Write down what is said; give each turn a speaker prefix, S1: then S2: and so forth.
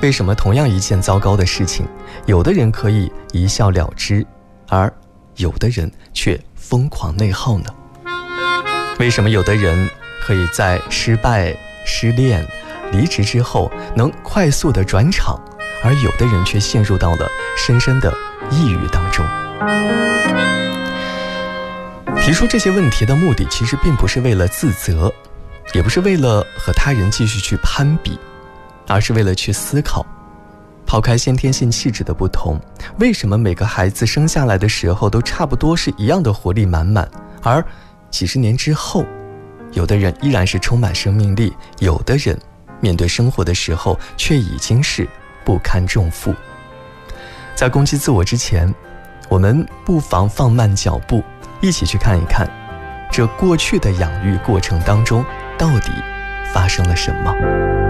S1: 为什么同样一件糟糕的事情，有的人可以一笑了之，而有的人却疯狂内耗呢？为什么有的人可以在失败、失恋、离职之后能快速的转场，而有的人却陷入到了深深的抑郁当中？提出这些问题的目的其实并不是为了自责，也不是为了和他人继续去攀比，而是为了去思考，抛开先天性气质的不同，为什么每个孩子生下来的时候都差不多是一样的活力满满，而几十年之后，有的人依然是充满生命力，有的人面对生活的时候却已经是不堪重负。在攻击自我之前，我们不妨放慢脚步，一起去看一看这过去的养育过程当中到底发生了什么。